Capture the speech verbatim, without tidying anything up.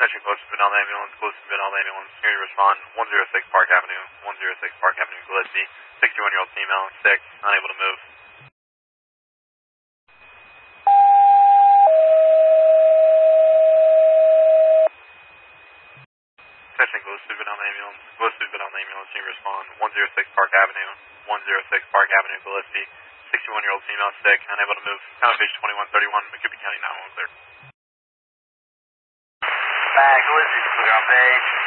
Attention, close to Vinal Ambulance, close to Vinal Ambulance. Here you respond, one oh six Park Avenue, one oh six Park Avenue, Gillespie. sixty-one-year-old female, sick, unable to move. Attention, close to Vinal Ambulance, close to Vinal Ambulance. Here you respond, one oh six Park Avenue, one oh six Park Avenue, Gillespie. sixty-one-year-old female, sick, unable to move. Town page twenty-one thirty-one, McCoopie County nine one one clear. Back, Gillespie, clear on page.